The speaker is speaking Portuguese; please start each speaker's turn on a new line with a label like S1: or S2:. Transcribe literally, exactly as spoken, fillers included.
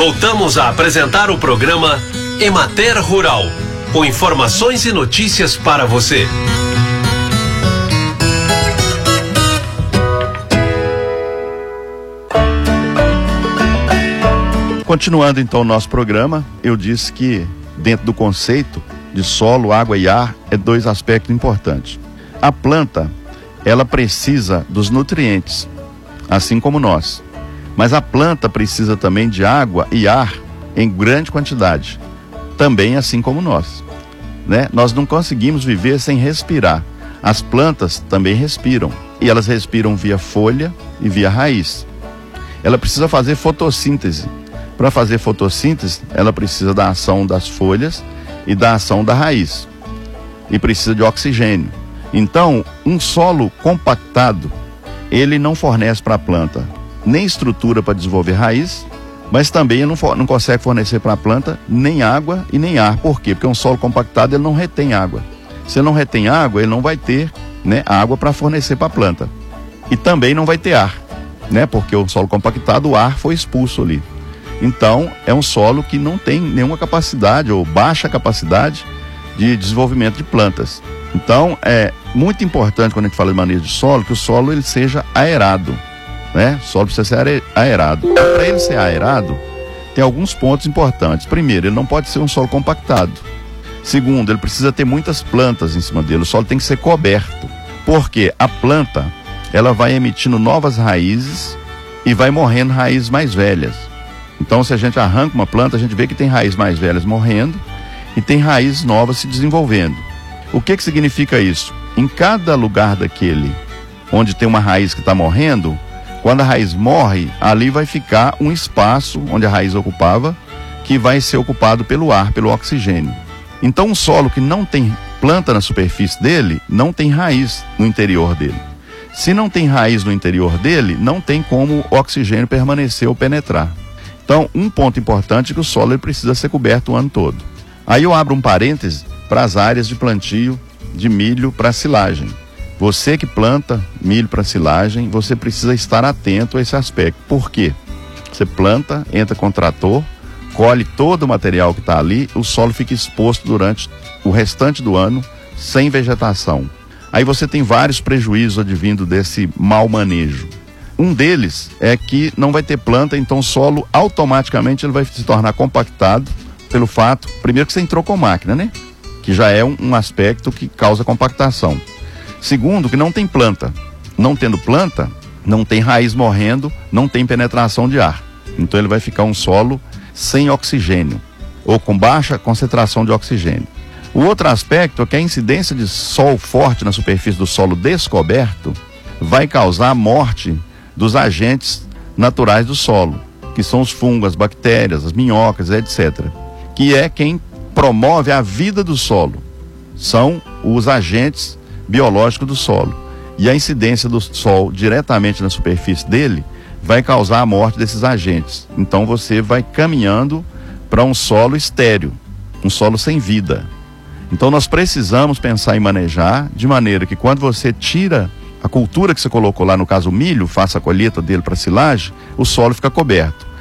S1: Voltamos a apresentar o programa Emater Rural, com informações e notícias para você.
S2: Continuando então o nosso programa, eu disse que dentro do conceito de solo, água e ar, é dois aspectos importantes. A planta, ela precisa dos nutrientes, assim como nós. Mas a planta precisa também de água e ar em grande quantidade, também assim como nós, né? Nós não conseguimos viver sem respirar. As plantas também respiram, e elas respiram via folha e via raiz. Ela precisa fazer fotossíntese. Para fazer fotossíntese, ela precisa da ação das folhas e da ação da raiz, e precisa de oxigênio. Então, um solo compactado, ele não fornece para a planta nem estrutura para desenvolver raiz, mas também não, for, não consegue fornecer para a planta nem água e nem ar. Por quê? Porque um solo compactado, ele não retém água. Se ele não retém água, ele não vai ter, né, água para fornecer para a planta. E também não vai ter ar, né, porque o solo compactado, o ar foi expulso ali. Então, é um solo que não tem nenhuma capacidade ou baixa capacidade de desenvolvimento de plantas. Então, é muito importante, quando a gente fala de manejo de solo, que o solo ele seja aerado, né? O solo precisa ser aerado. Para ele ser aerado, tem alguns pontos importantes. Primeiro, ele não pode ser um solo compactado. Segundo, ele precisa ter muitas plantas em cima dele. O solo tem que ser coberto, porque a planta, ela vai emitindo novas raízes e vai morrendo raízes mais velhas. Então, se a gente arranca uma planta, a gente vê que tem raízes mais velhas morrendo e tem raízes novas se desenvolvendo. O que que significa isso? Em cada lugar daquele onde tem uma raiz que está morrendo, quando a raiz morre, ali vai ficar um espaço onde a raiz ocupava, que vai ser ocupado pelo ar, pelo oxigênio. Então, um solo que não tem planta na superfície dele, não tem raiz no interior dele. Se não tem raiz no interior dele, não tem como o oxigênio permanecer ou penetrar. Então, um ponto importante é que o solo ele precisa ser coberto o ano todo. Aí eu abro um parêntese para as áreas de plantio de milho para silagem. Você que planta milho para silagem, você precisa estar atento a esse aspecto. Por quê? Você planta, entra com o trator, colhe todo o material que está ali, o solo fica exposto durante o restante do ano, sem vegetação. Aí você tem vários prejuízos advindo desse mau manejo. Um deles é que não vai ter planta, então o solo automaticamente ele vai se tornar compactado pelo fato, primeiro que você entrou com máquina, né? Que já é um, um aspecto que causa compactação. Segundo, que não tem planta. Não tendo planta, não tem raiz morrendo, não tem penetração de ar. Então ele vai ficar um solo sem oxigênio, ou com baixa concentração de oxigênio. O outro aspecto é que a incidência de sol forte na superfície do solo descoberto vai causar a morte dos agentes naturais do solo, que são os fungos, as bactérias, as minhocas, etcétera, que é quem promove a vida do solo. São os agentes biológicos do solo. E a incidência do sol diretamente na superfície dele vai causar a morte desses agentes. Então você vai caminhando para um solo estéril, um solo sem vida. Então nós precisamos pensar em manejar de maneira que quando você tira a cultura que você colocou lá, no caso o milho, faça a colheita dele para silagem, o solo fica coberto.